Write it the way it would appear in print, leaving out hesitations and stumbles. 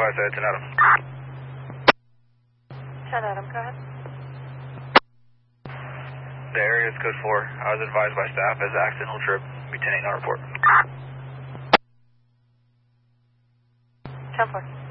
advised, 10 Adam. 10 Adam, go ahead. The area is code 4. I was advised by staff as accidental trip. Be 10-8 on report. 10-4.